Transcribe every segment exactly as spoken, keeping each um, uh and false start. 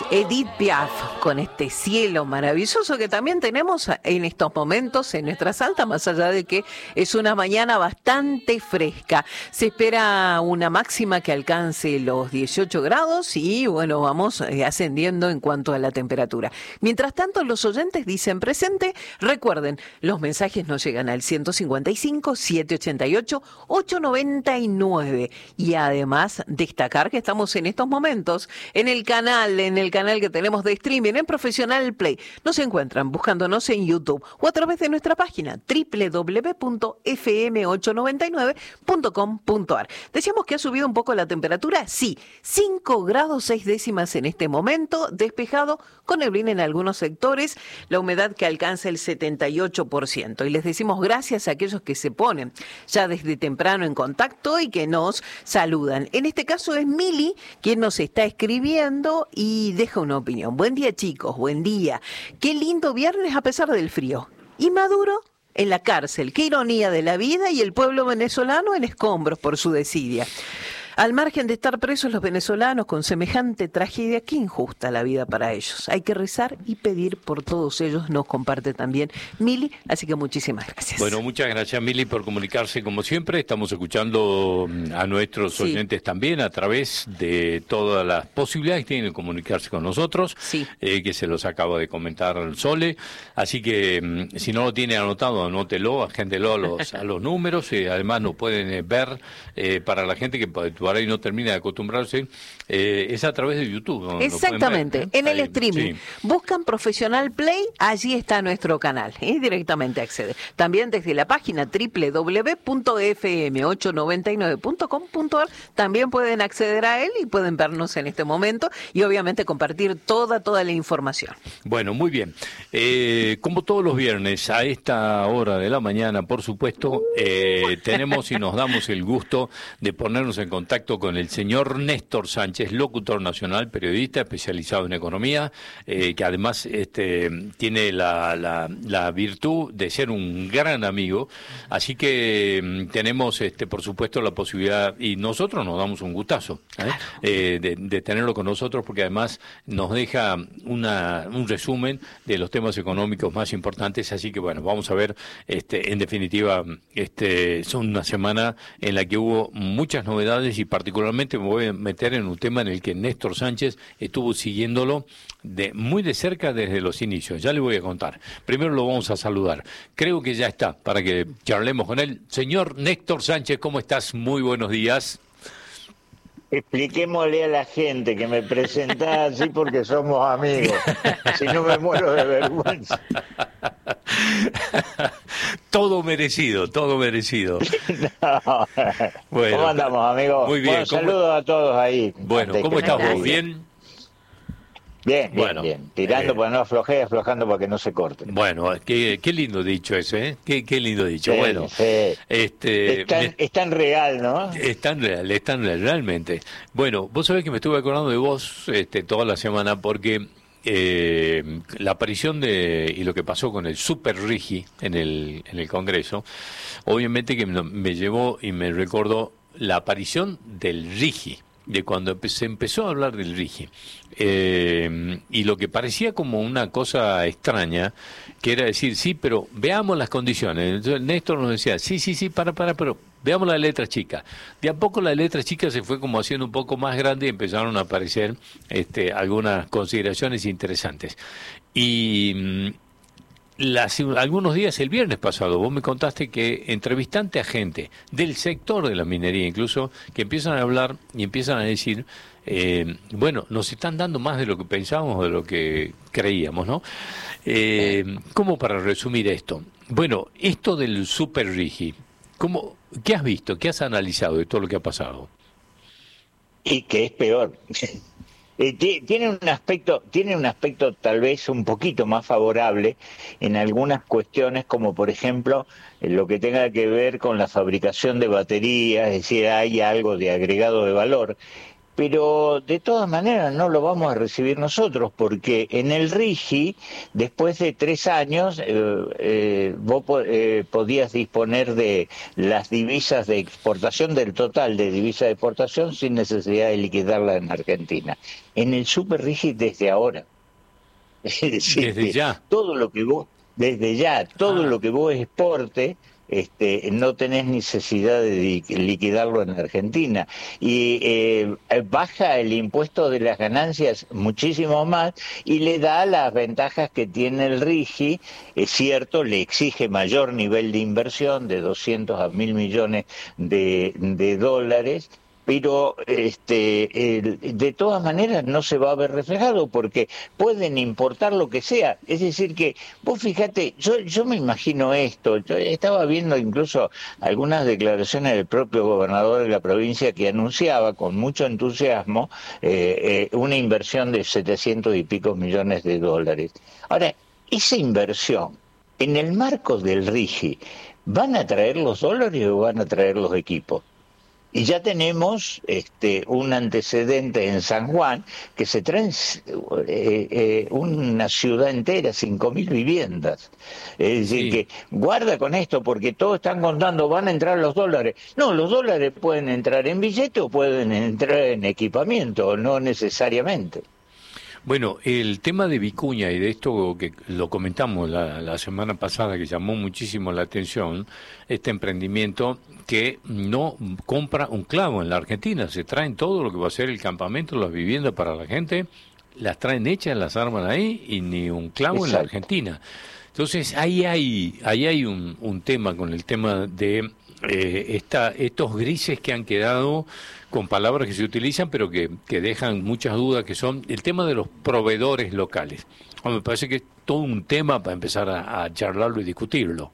Edith Piaf, con este cielo maravilloso que también tenemos en estos momentos en nuestra Salta, más allá de que es una mañana bastante fresca. Se espera una máxima que alcance los dieciocho grados y bueno, vamos ascendiendo en cuanto a la temperatura. Mientras tanto, los oyentes dicen presente. Recuerden, los mensajes nos llegan al ciento cincuenta y cinco, setecientos ochenta y ocho, ochocientos noventa y nueve. Y además, destacar que estamos en estos momentos en el canal, en el canal que tenemos de streaming en Profesional Play. Nos encuentran buscándonos en YouTube o a través de nuestra página doble u doble u doble u punto efe eme ochocientos noventa y nueve punto com punto a erre. Decíamos que ha subido un poco la temperatura. Sí, cinco grados seis décimas en este momento, despejado con neblina en algunos sectores, la humedad que alcanza el setenta y ocho por ciento. Y les decimos gracias a aquellos que se ponen ya desde temprano en contacto y que nos saludan. En este caso es Mili quien nos está escribiendo y deja una opinión. Buen día, chicos, buen día. Qué lindo viernes a pesar del frío. Y Maduro en la cárcel. Qué ironía de la vida, y el pueblo venezolano en escombros por su desidia. Al margen de estar presos los venezolanos con semejante tragedia, qué injusta la vida para ellos. Hay que rezar y pedir por todos ellos, nos comparte también Mili, así que muchísimas gracias. Bueno, muchas gracias, Mili, por comunicarse como siempre. Estamos escuchando a nuestros sí. oyentes también a través de todas las posibilidades que tienen de comunicarse con nosotros, sí. eh, que se los acaba de comentar Sole. Así que si no lo tiene anotado, anótelo, agéndelo a los, a los números, y además nos pueden eh, ver eh, para la gente que puede ahora y no termina de acostumbrarse, eh, es a través de YouTube. ¿No? Exactamente, ver, ¿eh? en el Ahí, streaming. Sí. Buscan Profesional Play, allí está nuestro canal, y directamente accede. También desde la página doble u doble u doble u punto efe eme ochocientos noventa y nueve punto com punto a erre también pueden acceder a él y pueden vernos en este momento y obviamente compartir toda, toda la información. Bueno, muy bien. Eh, como todos los viernes, a esta hora de la mañana, por supuesto, eh, tenemos y nos damos el gusto de ponernos en contacto con el señor Néstor Sánchez, locutor nacional, periodista especializado en economía, eh, que además este, tiene la, la, la virtud de ser un gran amigo, así que mm, tenemos, este, por supuesto, la posibilidad, y nosotros nos damos un gustazo ¿eh? Eh, de, de tenerlo con nosotros, porque además nos deja una, un resumen de los temas económicos más importantes, así que bueno, vamos a ver, este, en definitiva, este, son una semana en la que hubo muchas novedades y particularmente me voy a meter en un tema en el que Néstor Sánchez estuvo siguiéndolo de muy de cerca desde los inicios. Ya le voy a contar. Primero lo vamos a saludar. Creo que ya está para que charlemos con él. Señor Néstor Sánchez, ¿cómo estás? Muy buenos días. Expliquémosle a la gente que me presentás así porque somos amigos. Si no me muero de vergüenza. Todo merecido, todo merecido. No. Bueno, ¿cómo andamos, amigos? Muy bien. Bueno, saludos a todos ahí. Bueno, ¿cómo estás vos? ¿Bien? Bien, bien, bueno, bien. Tirando eh, para no aflojar, aflojando para que no se corte. Bueno, qué, qué lindo dicho eso, ¿eh? Qué, qué lindo dicho. Sí, bueno, sí. este... Es tan, me, es tan real, ¿no? Es tan real, es tan real, realmente. Bueno, vos sabés que me estuve acordando de vos este, toda la semana porque eh, la aparición de, y lo que pasó con el Super Rigi en el, en el Congreso, obviamente que me, me llevó y me recordó la aparición del Rigi, de cuando se empezó a hablar del Rigi. Eh, y lo que parecía como una cosa extraña, que era decir, sí, pero veamos las condiciones. Entonces Néstor nos decía, sí, sí, sí, para, para, pero veamos la letra chica. De a poco la letra chica se fue como haciendo un poco más grande y empezaron a aparecer este, algunas consideraciones interesantes. Y Las, algunos días, el viernes pasado, vos me contaste que entrevistaste a gente del sector de la minería incluso, que empiezan a hablar y empiezan a decir, eh, bueno, nos están dando más de lo que pensábamos, de lo que creíamos, ¿no? Eh, ¿Cómo para resumir esto? Bueno, esto del Super Rigi, ¿cómo, ¿qué has visto? ¿Qué has analizado de todo lo que ha pasado? Y que es peor. Eh, tiene un aspecto, tiene un aspecto tal vez un poquito más favorable en algunas cuestiones, como por ejemplo eh, lo que tenga que ver con la fabricación de baterías, es decir, hay algo de agregado de valor, pero de todas maneras no lo vamos a recibir nosotros, porque en el RIGI, después de tres años, eh, eh, vos eh, podías disponer de las divisas de exportación, del total de divisas de exportación, sin necesidad de liquidarla en Argentina. En el Super RIGI desde ahora. Es decir, desde ya. Todo lo que vos, desde ya, todo ah. lo que vos exporte, Este, no tenés necesidad de liquidarlo en Argentina y eh, baja el impuesto de las ganancias muchísimo más y le da las ventajas que tiene el RIGI. Es cierto, le exige mayor nivel de inversión de doscientos a mil millones de, de dólares, pero este, el, de todas maneras no se va a ver reflejado porque pueden importar lo que sea. Es decir que, vos fíjate, yo, yo me imagino esto, yo estaba viendo incluso algunas declaraciones del propio gobernador de la provincia que anunciaba con mucho entusiasmo eh, eh, una inversión de setecientos y pico millones de dólares. Ahora, esa inversión, en el marco del RIGI, ¿van a traer los dólares o van a traer los equipos? Y ya tenemos este, un antecedente en San Juan, que se traen eh, eh, una ciudad entera, cinco mil viviendas. Es decir, sí. que guarda con esto, porque todos están contando, van a entrar los dólares. No, los dólares pueden entrar en billete o pueden entrar en equipamiento, no necesariamente. Bueno, el tema de Vicuña y de esto que lo comentamos la, la semana pasada, que llamó muchísimo la atención, este emprendimiento que no compra un clavo en la Argentina, se traen todo lo que va a ser el campamento, las viviendas para la gente, las traen hechas, las arman ahí y ni un clavo Exacto. en la Argentina. Entonces ahí hay, ahí hay un, un tema con el tema de eh, esta, estos grises que han quedado con palabras que se utilizan pero que, que dejan muchas dudas, que son el tema de los proveedores locales. Me parece que es todo un tema para empezar a, a charlarlo y discutirlo.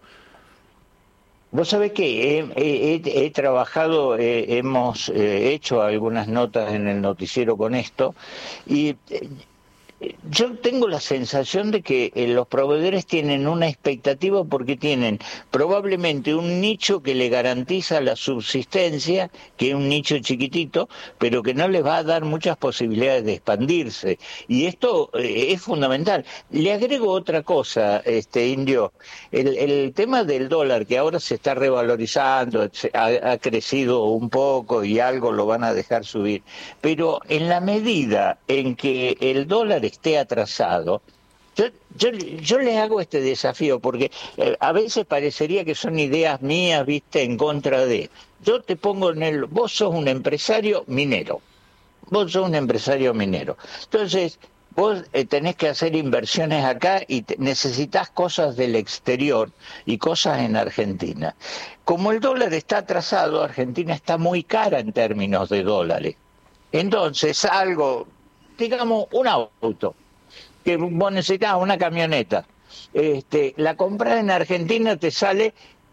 Vos sabés que he, he, he trabajado, eh, hemos eh, hecho algunas notas en el noticiero con esto y eh, yo tengo la sensación de que eh, los proveedores tienen una expectativa porque tienen probablemente un nicho que le garantiza la subsistencia, que es un nicho chiquitito, pero que no les va a dar muchas posibilidades de expandirse. Y esto eh, es fundamental. Le agrego otra cosa, este Indio. El, el tema del dólar, que ahora se está revalorizando, ha, ha crecido un poco y algo lo van a dejar subir. Pero en la medida en que el dólar esté atrasado, yo, yo, yo les hago este desafío porque eh, a veces parecería que son ideas mías, viste, en contra de. Yo te pongo en el, vos sos un empresario minero, vos sos un empresario minero, entonces vos eh, tenés que hacer inversiones acá y te, necesitas cosas del exterior y cosas en Argentina. Como el dólar está atrasado, Argentina está muy cara en términos de dólares, entonces algo, digamos, un auto, que vos necesitas una camioneta, este, la compras en Argentina te sale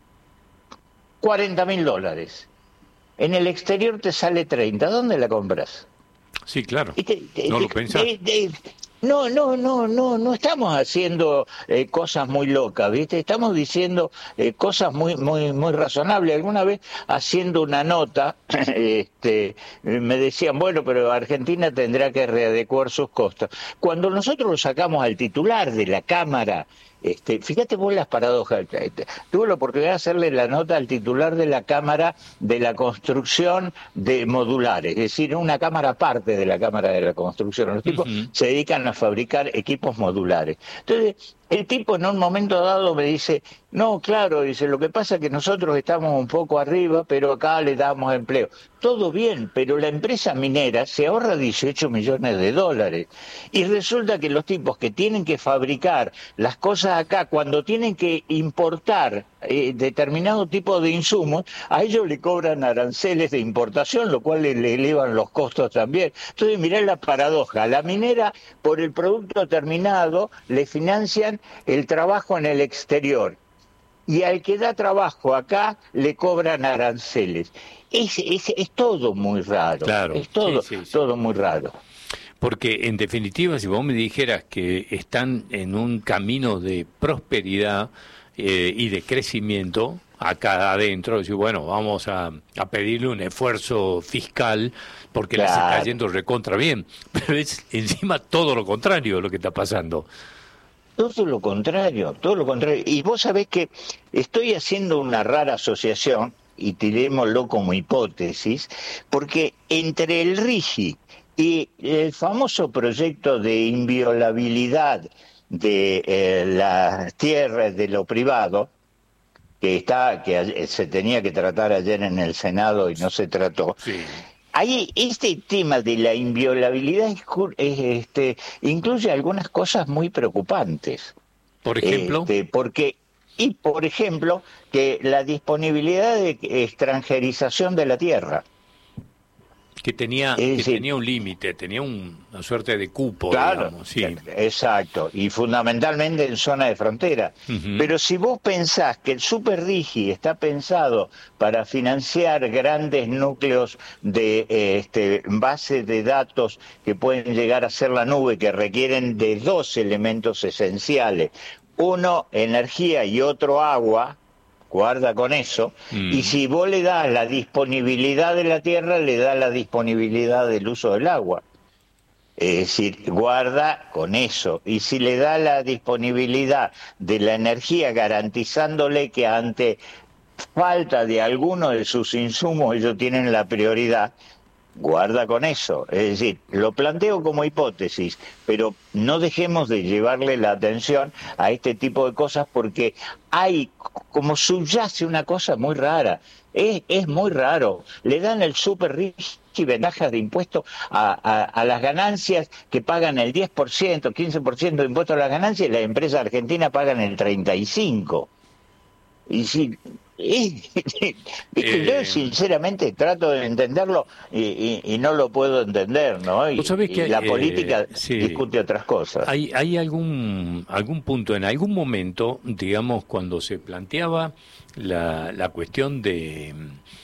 cuarenta mil dólares, en el exterior te sale treinta, ¿dónde la compras? Sí, claro, te, te, no te, lo pensás. Te, te, No, no, no, no, no estamos haciendo eh, cosas muy locas, ¿viste? Estamos diciendo eh, cosas muy, muy, muy razonables. Alguna vez haciendo una nota, este, me decían, bueno, pero Argentina tendrá que readecuar sus costos. Cuando nosotros lo sacamos al titular de la Cámara, este, fíjate vos las paradojas. Tuve la oportunidad de hacerle la nota al titular de la Cámara de la Construcción de Modulares, es decir, una cámara aparte de la Cámara de la Construcción. Los tipos uh-huh. se dedican a fabricar equipos modulares. Entonces, el tipo en un momento dado me dice, no, claro, dice, lo que pasa es que nosotros estamos un poco arriba, pero acá le damos empleo. Todo bien, pero la empresa minera se ahorra dieciocho millones de dólares. Y resulta que los tipos que tienen que fabricar las cosas acá, cuando tienen que importar eh, determinado tipo de insumos, a ellos le cobran aranceles de importación, lo cual le, le elevan los costos también. Entonces, mirá la paradoja. La minera, por el producto terminado, le financian el trabajo en el exterior. Y al que da trabajo acá le cobran aranceles. Es, es, es todo muy raro. Claro, es todo, sí, sí, sí. todo muy raro. Porque en definitiva, si vos me dijeras que están en un camino de prosperidad, eh, y de crecimiento acá adentro, decir, bueno, vamos a, a pedirle un esfuerzo fiscal porque claro, les está yendo recontra bien, pero es encima todo lo contrario de lo que está pasando. Todo lo contrario, todo lo contrario. Y vos sabés que estoy haciendo una rara asociación, y tirémoslo como hipótesis, porque entre el RIGI y el famoso proyecto de inviolabilidad de eh, las tierras de lo privado, que está que se tenía que tratar ayer en el Senado y no se trató. Sí. Ahí este tema de la inviolabilidad es, este, incluye algunas cosas muy preocupantes. Por ejemplo, este, porque y por ejemplo que la disponibilidad de extranjerización de la tierra. Que tenía, que decir, tenía un límite, tenía un, una suerte de cupo, claro, digamos. Sí. Exacto, y fundamentalmente en zona de frontera. Uh-huh. Pero si vos pensás que el Super RIGI está pensado para financiar grandes núcleos de eh, este, bases de datos que pueden llegar a ser la nube, que requieren de dos elementos esenciales, uno energía y otro agua, guarda con eso, mm. y si vos le das la disponibilidad de la tierra, le das la disponibilidad del uso del agua. Es decir, guarda con eso. Y si le da la disponibilidad de la energía, garantizándole que ante falta de alguno de sus insumos ellos tienen la prioridad, guarda con eso. Es decir, lo planteo como hipótesis, pero no dejemos de llevarle la atención a este tipo de cosas porque hay, como subyace una cosa muy rara, es, es muy raro. Le dan el super RIGI ventajas de impuesto a, a, a las ganancias que pagan el diez por ciento, quince por ciento de impuesto a las ganancias y las empresas argentinas pagan el treinta y cinco por ciento. Y si... Y, eh, yo sinceramente trato de entenderlo y, y, y no lo puedo entender, ¿no? Y, y la eh, política sí, discute otras cosas. ¿Hay, hay algún algún punto, en algún momento, digamos, cuando se planteaba la, la cuestión de...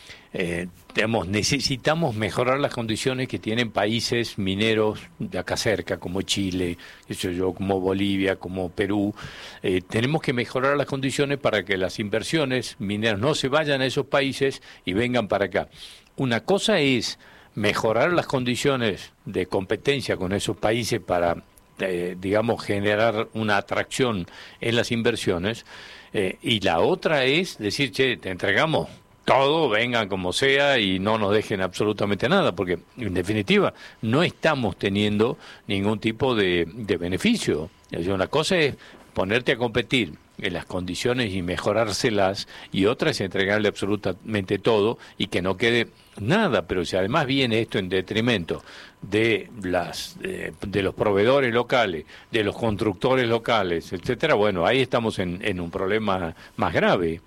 Eh, digamos, necesitamos mejorar las condiciones que tienen países mineros de acá cerca, como Chile, eso yo, como Bolivia, como Perú. Eh, tenemos que mejorar las condiciones para que las inversiones mineras no se vayan a esos países y vengan para acá. Una cosa es mejorar las condiciones de competencia con esos países para, eh, digamos, generar una atracción en las inversiones, eh, y la otra es decir, che, te entregamos todo, vengan como sea y no nos dejen absolutamente nada, porque en definitiva no estamos teniendo ningún tipo de, de beneficio. Es decir, una cosa es ponerte a competir en las condiciones y mejorárselas, y otra es entregarle absolutamente todo y que no quede nada. Pero si además viene esto en detrimento de las eh, de los proveedores locales, de los constructores locales, etcétera, bueno, ahí estamos en, en un problema más grave.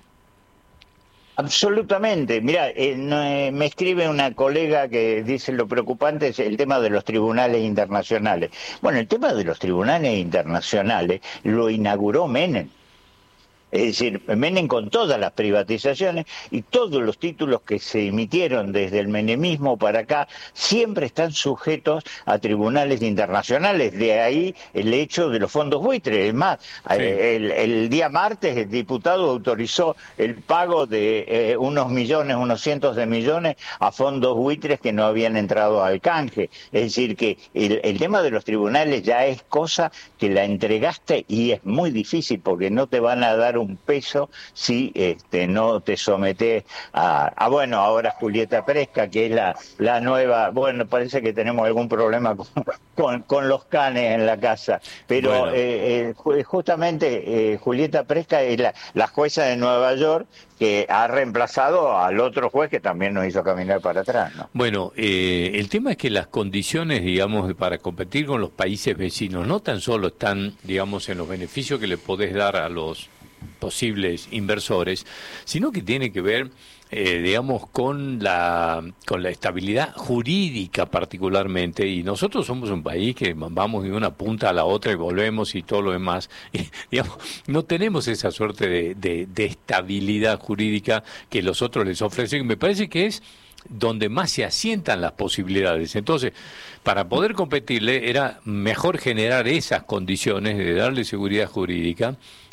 Absolutamente. Mira, eh, eh, me escribe una colega que dice lo preocupante es el tema de los tribunales internacionales. Bueno, el tema de los tribunales internacionales lo inauguró Menem. Es decir, Menem con todas las privatizaciones y todos los títulos que se emitieron desde el menemismo para acá siempre están sujetos a tribunales internacionales. De ahí el hecho de los fondos buitres. Es más, sí. el, el día martes el diputado autorizó el pago de eh, unos millones, unos cientos de millones a fondos buitres que no habían entrado al canje. Es decir, que el, el tema de los tribunales ya es cosa que la entregaste y es muy difícil porque no te van a dar un peso si este, no te sometes a, a, bueno, ahora Julieta Presca, que es la, la nueva, bueno, parece que tenemos algún problema con, con, con los canes en la casa, pero bueno. eh, eh, justamente eh, Julieta Presca es la, la jueza de Nueva York que ha reemplazado al otro juez que también nos hizo caminar para atrás, ¿no? Bueno, eh, el tema es que las condiciones, digamos, para competir con los países vecinos no tan solo están, digamos, en los beneficios que le podés dar a los posibles inversores, sino que tiene que ver, eh, digamos, con la con la estabilidad jurídica particularmente, y nosotros somos un país que vamos de una punta a la otra y volvemos y todo lo demás, y, digamos, no tenemos esa suerte de, de, de estabilidad jurídica que los otros les ofrecen. Me parece que es donde más se asientan las posibilidades. Entonces, para poder competirle era mejor generar esas condiciones de darle seguridad jurídica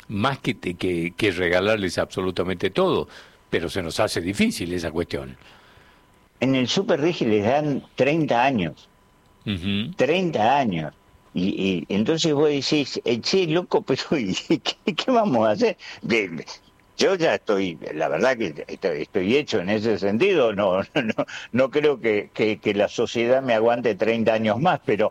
más que, te, que, que regalarles absolutamente todo, pero se nos hace difícil esa cuestión. En el Super Rigi les dan treinta años, Uh-huh. treinta años. Y, y entonces vos decís, eh, che, loco, pero ¿y ¿qué, qué vamos a hacer? De, de, yo ya estoy, la verdad que estoy, estoy hecho en ese sentido, no no no creo que, que, que la sociedad me aguante treinta años más, pero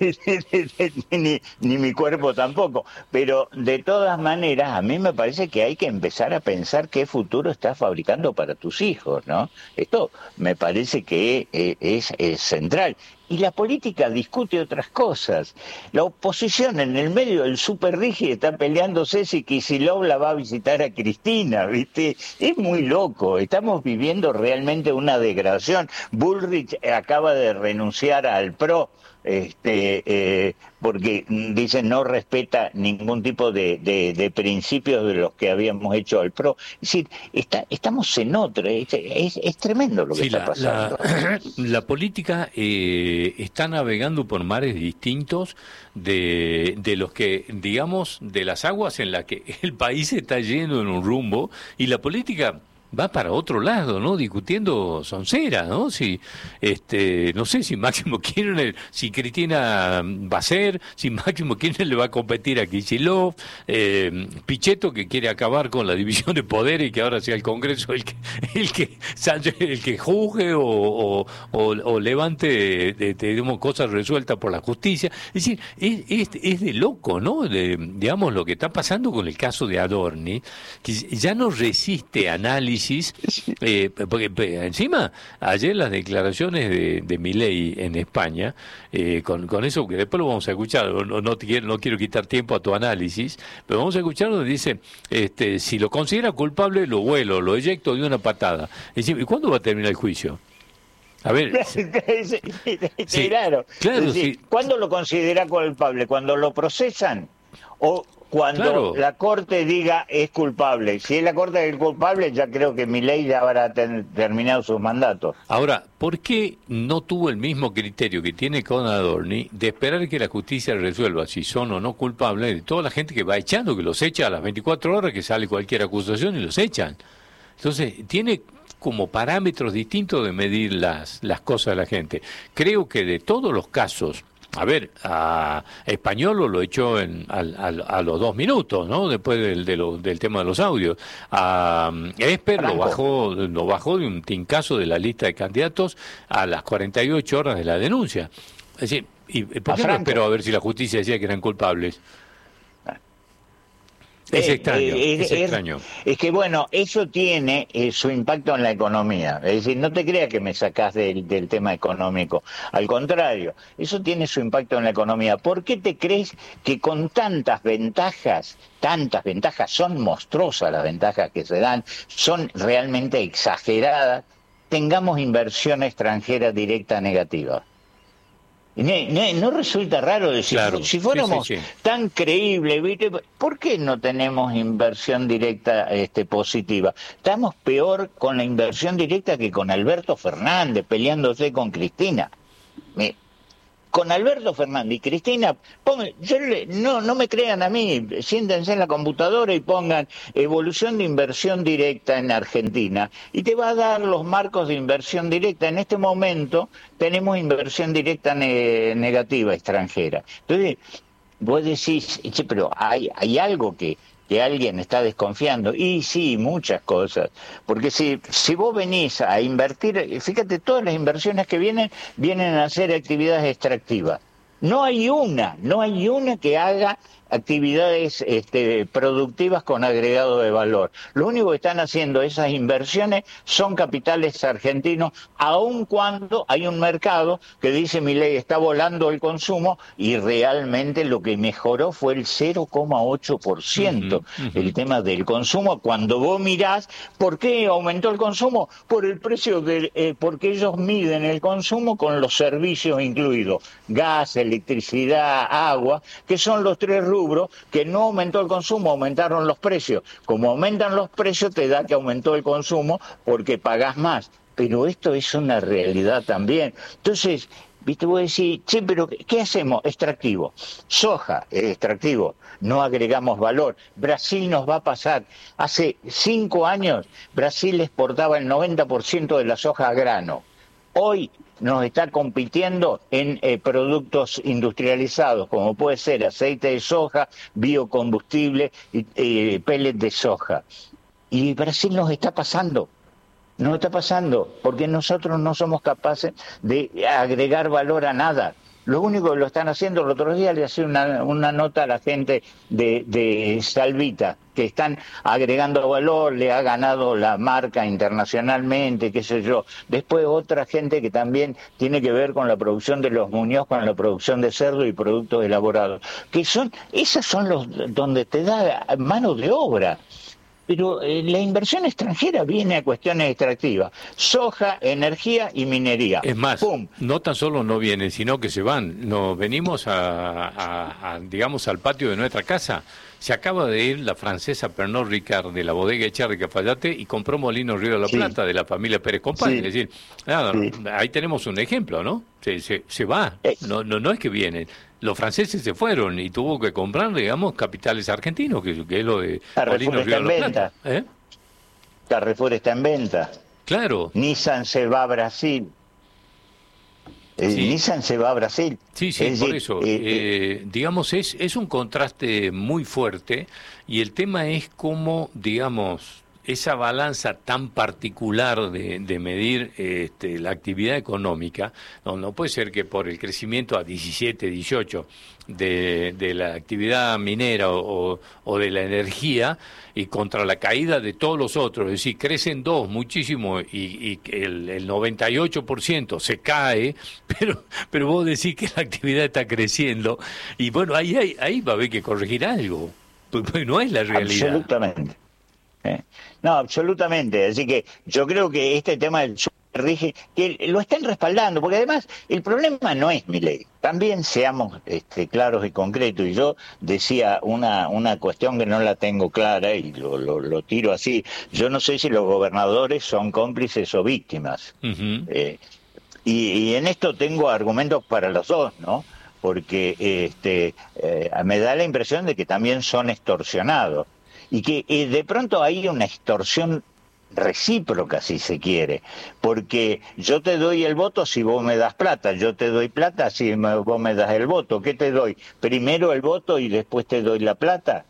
ni, ni mi cuerpo tampoco. Pero de todas maneras, a mí me parece que hay que empezar a pensar qué futuro estás fabricando para tus hijos, ¿no? Esto me parece que es, es central. Y la política discute otras cosas. La oposición en el medio del Super Rigi está peleándose si Kicillof la va a visitar a Cristina, ¿viste? Es muy loco. Estamos viviendo realmente una degradación. Bullrich acaba de renunciar al P R O, este, eh, porque dicen no respeta ningún tipo de, de, de principios de los que habíamos hecho al P R O. Es decir, está, estamos en otra. Es, es, es tremendo lo que sí, está la, pasando. La, la política eh, está navegando por mares distintos de, de los que, digamos, de las aguas en las que el país está yendo en un rumbo, y la política va para otro lado, ¿no? Discutiendo soncera, ¿no? Si, este, no sé si Máximo Kirchner, si Cristina va a ser, si Máximo Kirchner le va a competir a Kicillof, eh, Pichetto, que quiere acabar con la división de poder y que ahora sea el Congreso el que el que, el que juzgue o, o, o, o levante, de, de, digamos, cosas resueltas por la justicia. Es decir, es, es, es de loco, ¿no? De, digamos, lo que está pasando con el caso de Adorni, que ya no resiste análisis. Eh, porque encima ayer las declaraciones de, de Milei en España, eh, con, con eso que después lo vamos a escuchar, no, no, quiero, no quiero quitar tiempo a tu análisis, pero vamos a escuchar donde dice, este, si lo considera culpable lo vuelo, lo eyecto de una patada. Es decir, ¿y cuándo va a terminar el juicio? A ver, sí, claro, claro, es decir, sí. ¿Cuándo lo considera culpable? ¿Cuando lo procesan? ¿O cuando claro. la Corte diga es culpable? Si es la Corte es culpable, ya creo que Milei ya habrá ten, terminado sus mandatos. Ahora, ¿por qué no tuvo el mismo criterio que tiene con Adorni de esperar que la justicia resuelva si son o no culpables de toda la gente que va echando, que los echa a las veinticuatro horas, que sale cualquier acusación y los echan? Entonces, tiene como parámetros distintos de medir las, las cosas de la gente. Creo que de todos los casos, a ver, a Españolo lo echó en, a, a, a los dos minutos, ¿no? Después del, de lo, del tema de los audios. A Esper lo bajó, lo bajó de un tincazo de la lista de candidatos a las cuarenta y ocho horas de la denuncia. Es decir, ¿y por qué no esperó a ver si la justicia decía que eran culpables? Es extraño, eh, eh, es extraño. Es, es que, bueno, eso tiene eh, su impacto en la economía. Es decir, no te creas que me sacás del, del tema económico. Al contrario, eso tiene su impacto en la economía. ¿Por qué te crees que con tantas ventajas, tantas ventajas, son monstruosas las ventajas que se dan, son realmente exageradas, tengamos inversión extranjera directa negativa? No, no, no resulta raro decir, claro, si fuéramos sí, sí, sí. tan creíbles, ¿viste? ¿Por qué no tenemos inversión directa este, positiva? Estamos peor con la inversión directa que con Alberto Fernández, peleándose con Cristina. Me, con Alberto Fernández y Cristina, pongan, yo le, no, no me crean a mí, siéntense en la computadora y pongan evolución de inversión directa en Argentina, y te va a dar los marcos de inversión directa. En este momento tenemos inversión directa ne negativa extranjera. Entonces, vos decís, che, pero hay, hay algo que... que alguien está desconfiando, y sí, muchas cosas, porque si, si vos venís a invertir, fíjate, todas las inversiones que vienen, vienen a hacer actividades extractivas, no hay una, no hay una que haga actividades este, productivas con agregado de valor. Lo único que están haciendo esas inversiones son capitales argentinos, aun cuando hay un mercado que dice Milei está volando el consumo, y realmente lo que mejoró fue el cero coma ocho por ciento, uh-huh, uh-huh. el tema del consumo. Cuando vos mirás, ¿por qué aumentó el consumo? Por el precio, de, eh, porque ellos miden el consumo con los servicios incluidos, gas, electricidad, agua, que son los tres rubros que no aumentó el consumo, aumentaron los precios. Como aumentan los precios, te da que aumentó el consumo porque pagás más. Pero esto es una realidad también. Entonces, ¿Viste? Vos decís, che, pero ¿qué hacemos? Extractivo. Soja, es extractivo. No agregamos valor. Brasil nos va a pasar. Hace cinco años, Brasil exportaba el noventa por ciento de la soja a grano. Hoy nos está compitiendo en eh, productos industrializados, como puede ser aceite de soja, biocombustible y eh, pellet de soja. Y Brasil nos está pasando. No está pasando, porque nosotros no somos capaces de agregar valor a nada. Lo único que lo están haciendo, el otro día le hacía una, una nota a la gente de, de Salvita, que están agregando valor, le ha ganado la marca internacionalmente, qué sé yo. Después otra gente que también tiene que ver con la producción de los Muñoz, con la producción de cerdo y productos elaborados. Que son, esas son los donde te da mano de obra. Pero eh, la inversión extranjera viene a cuestiones extractivas. Soja, energía y minería. Es más, ¡pum! No tan solo no vienen, sino que se van. Nos venimos a, a, a, digamos, al patio de nuestra casa. Se acaba de ir la francesa Pernod Ricard de la bodega Echar de Cafayate y compró Molinos Río de la Sí. Plata de la familia Pérez Compán. Sí. Es decir, nada, Sí. ahí tenemos un ejemplo, ¿no? Se, se, se va. Eh. No, no, no es que vienen. Los franceses se fueron y tuvo que comprar, digamos, capitales argentinos, que, que es lo de Carrefour Molinos está Río de en la venta. Plata. ¿Eh? Carrefour está en venta. Claro. Nissan se va a Brasil. Eh, Sí. Nissan se va a Brasil. Sí, sí, Es por decir, eso. eh, Eh, digamos, es, es un contraste muy fuerte y el tema es cómo, digamos, esa balanza tan particular de, de medir este, la actividad económica, no, no puede ser que por el crecimiento a diecisiete, dieciocho de, de la actividad minera o, o, o de la energía y contra la caída de todos los otros, es decir, crecen dos muchísimo y, y el, el noventa y ocho por ciento se cae, pero pero vos decís que la actividad está creciendo y bueno, ahí, ahí, ahí va a haber que corregir algo, porque no es la realidad. Absolutamente. Eh, No, absolutamente. Así que yo creo que este tema del superrigi, que lo están respaldando, porque además el problema no es Milei. También seamos este, claros y concretos. Y yo decía una una cuestión que no la tengo clara y lo, lo, lo tiro así. Yo no sé si los gobernadores son cómplices o víctimas. Uh-huh. Eh, y, y en esto tengo argumentos para los dos, ¿no? Porque este, eh, me da la impresión de que también son extorsionados. Y que eh, de pronto hay una extorsión recíproca, si se quiere, porque yo te doy el voto si vos me das plata, yo te doy plata si me, vos me das el voto. ¿Qué te doy? ¿Primero el voto y después te doy la plata?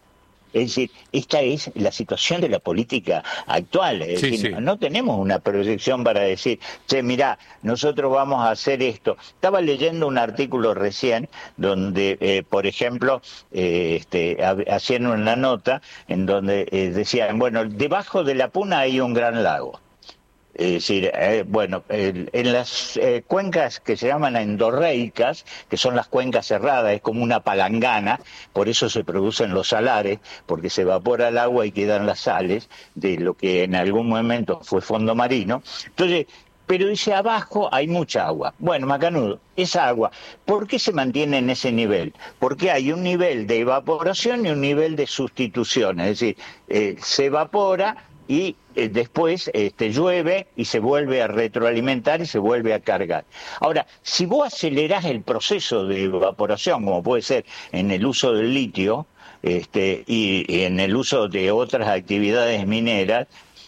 Es decir, esta es la situación de la política actual. Es Sí, decir, sí. no, no tenemos una proyección para decir, che, mirá, nosotros vamos a hacer esto. Estaba leyendo un artículo recién donde, eh, por ejemplo, eh, este, hab- hacían una nota en donde eh, decían, bueno, debajo de la Puna hay un gran lago. Es decir, eh, bueno, el- en las eh, cuencas que se llaman endorreicas, que son las cuencas cerradas, es como una palangana, por eso se producen los salares, porque se evapora el agua y quedan las sales de lo que en algún momento fue fondo marino. Entonces, pero dice, abajo hay mucha agua. Bueno, macanudo, esa agua, ¿por qué se mantiene en ese nivel? Porque hay un nivel de evaporación y un nivel de sustitución, es decir, eh, se evapora y eh, después este, llueve y se vuelve a retroalimentar y se vuelve a cargar. Ahora, si vos acelerás el proceso de evaporación, como puede ser en el uso del litio este, y, y en el uso de otras actividades mineras,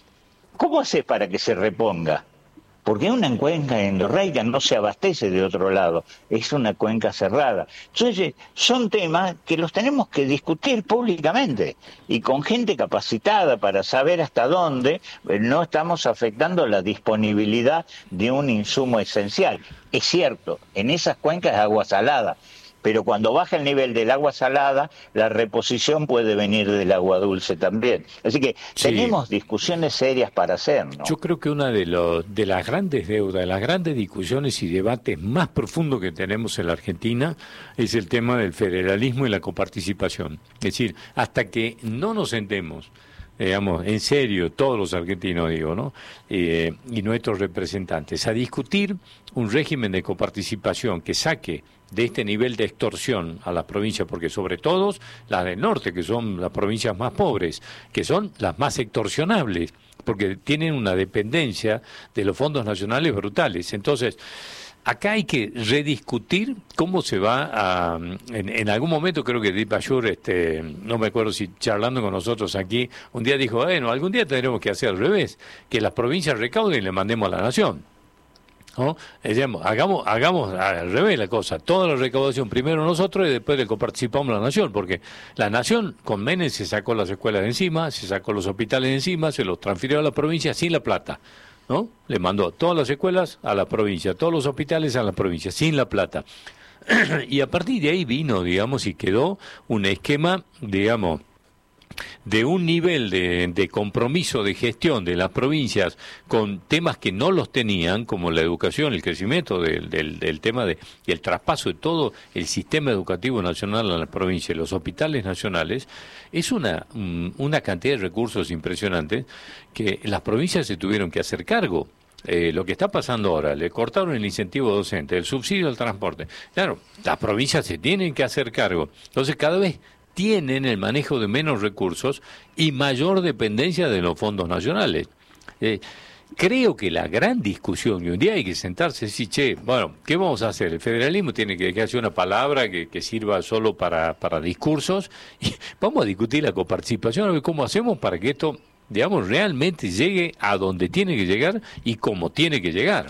¿cómo haces para que se reponga? Porque una cuenca endorreica no se abastece de otro lado, es una cuenca cerrada. Entonces, son temas que los tenemos que discutir públicamente y con gente capacitada para saber hasta dónde eh, no estamos afectando la disponibilidad de un insumo esencial. Es cierto, en esas cuencas es agua salada, pero cuando baja el nivel del agua salada, la reposición puede venir del agua dulce también. Así que Sí. tenemos discusiones serias para hacer, ¿no? Yo creo que una de, los, de las grandes deudas, de las grandes discusiones y debates más profundos que tenemos en la Argentina es el tema del federalismo y la coparticipación. Es decir, hasta que no nos sentemos, digamos, en serio, todos los argentinos, digo, ¿no? Eh, y nuestros representantes, a discutir un régimen de coparticipación que saque de este nivel de extorsión a las provincias, porque sobre todo las del norte, que son las provincias más pobres, que son las más extorsionables, porque tienen una dependencia de los fondos nacionales brutales. Entonces, acá hay que rediscutir cómo se va a... En, en algún momento creo que Deepak Ashur, este, no me acuerdo si charlando con nosotros aquí, un día dijo, bueno, algún día tendremos que hacer al revés, que las provincias recauden y le mandemos a la nación. ¿No? Decíamos, hagamos, hagamos al revés la cosa, toda la recaudación primero nosotros y después le coparticipamos la nación, porque la nación con Menem se sacó las escuelas de encima, se sacó los hospitales de encima, se los transfirió a la provincia sin la plata, ¿no? Le mandó todas las escuelas a la provincia, todos los hospitales a la provincia, sin la plata. Y a partir de ahí vino, digamos, y quedó un esquema, digamos, de un nivel de, de compromiso de gestión de las provincias con temas que no los tenían, como la educación, el crecimiento del, del, del tema de y el traspaso de todo el sistema educativo nacional a las provincias y los hospitales nacionales, es una, una cantidad de recursos impresionantes que las provincias se tuvieron que hacer cargo. Eh, lo que está pasando ahora, le cortaron el incentivo docente, el subsidio al transporte. Claro, las provincias se tienen que hacer cargo. Entonces, cada vez tienen el manejo de menos recursos y mayor dependencia de los fondos nacionales. Eh, creo que la gran discusión, y un día hay que sentarse y decir, che, bueno, ¿qué vamos a hacer? El federalismo tiene que hacer una palabra que, que sirva solo para, para discursos, y vamos a discutir la coparticipación, a ver cómo hacemos para que esto, digamos, realmente llegue a donde tiene que llegar y como tiene que llegar.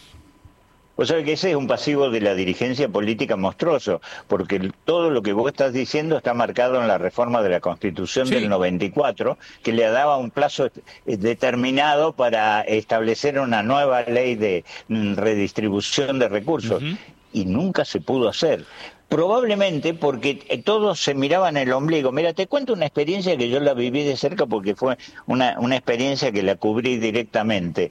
Vos sabés que ese es un pasivo de la dirigencia política monstruoso, porque todo lo que vos estás diciendo está marcado en la reforma de la Constitución sí. del noventa y cuatro, que le daba un plazo determinado para establecer una nueva ley de redistribución de recursos, uh-huh. y nunca se pudo hacer. Probablemente porque todos se miraban el ombligo. Mira, te cuento una experiencia que yo la viví de cerca porque fue una, una experiencia que la cubrí directamente.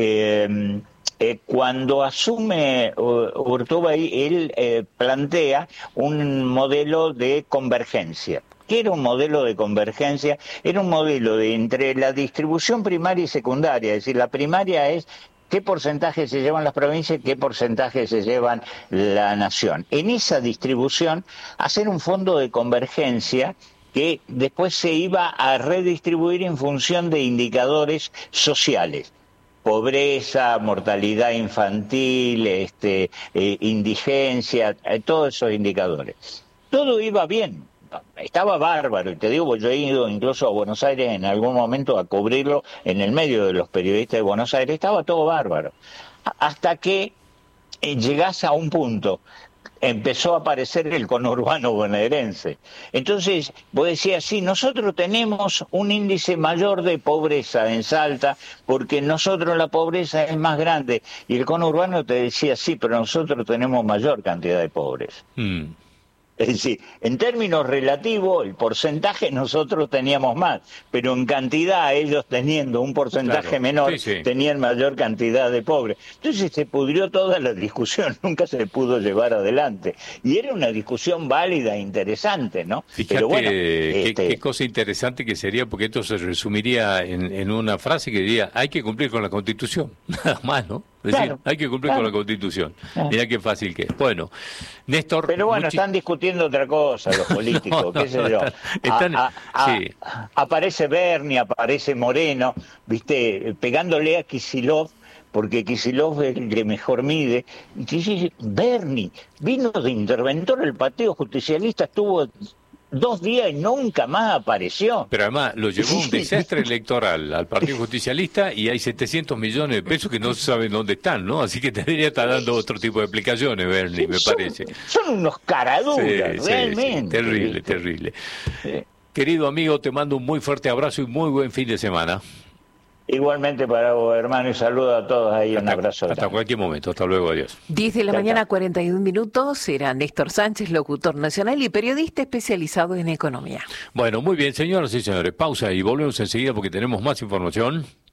Eh, Eh, cuando asume Urtubey, él eh, plantea un modelo de convergencia. ¿Qué era un modelo de convergencia? Era un modelo de entre la distribución primaria y secundaria, es decir, la primaria es qué porcentaje se llevan las provincias y qué porcentaje se llevan la nación. En esa distribución, hacer un fondo de convergencia que después se iba a redistribuir en función de indicadores sociales. Pobreza, mortalidad infantil, este, eh, indigencia, eh, todos esos indicadores. Todo iba bien, estaba bárbaro, y te digo, yo he ido incluso a Buenos Aires en algún momento a cubrirlo en el medio de los periodistas de Buenos Aires, estaba todo bárbaro. Hasta que eh, llegás a un punto, empezó a aparecer el conurbano bonaerense. Entonces, vos decías, sí, nosotros tenemos un índice mayor de pobreza en Salta, porque nosotros la pobreza es más grande. Y el conurbano te decía, sí, pero nosotros tenemos mayor cantidad de pobres. Mm. Es decir, en términos relativos, el porcentaje nosotros teníamos más, pero en cantidad, ellos teniendo un porcentaje claro, menor, sí, sí. tenían mayor cantidad de pobres. Entonces se pudrió toda la discusión, nunca se pudo llevar adelante. Y era una discusión válida e interesante, ¿no? Fíjate, pero bueno, qué, este... qué cosa interesante que sería, porque esto se resumiría en, en una frase que diría, hay que cumplir con la Constitución, nada más, ¿no? Es decir, claro, hay que cumplir claro. con la Constitución. Claro. Mirá qué fácil que es. Bueno, Néstor... Pero bueno, muchi... están discutiendo otra cosa los políticos, no, no, qué sé yo. Están, están, a, a, sí. a, aparece Berni, aparece Moreno, viste, pegándole a Kicillof, porque Kicillof es el que mejor mide. Y dice, Berni, vino de interventor, el Partido Justicialista estuvo... dos días y nunca más apareció. Pero además lo llevó un desastre electoral al Partido Justicialista y hay setecientos millones de pesos que no se saben dónde están, ¿no? Así que debería estar dando otro tipo de explicaciones, Berni, me son, parece. Son unos caraduras, sí, realmente. Sí, sí, terrible, ¿viste? terrible. Sí. Querido amigo, te mando un muy fuerte abrazo y muy buen fin de semana. Igualmente para vos, hermano, y saludo a todos ahí, hasta, un abrazo. Hasta grande. Cualquier momento, hasta luego, adiós. diez de la chao, mañana, chao. cuarenta y un minutos, será Néstor Sánchez, locutor nacional y periodista especializado en economía. Bueno, muy bien, señoras y señores, pausa y volvemos enseguida porque tenemos más información.